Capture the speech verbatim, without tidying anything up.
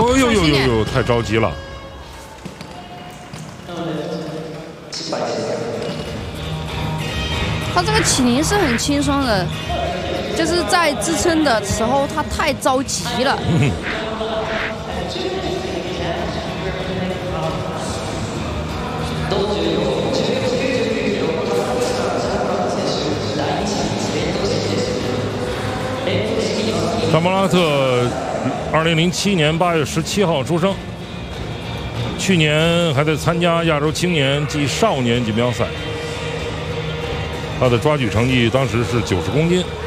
哦呦呦呦呦，太着急了。 他这个起灵是很轻松的，就是在支撑的时候他太着急了。嗯扎莫拉特，二零零七年八月十七号出生，去年还在参加亚洲青年及少年锦标赛，他的抓举成绩当时是九十公斤。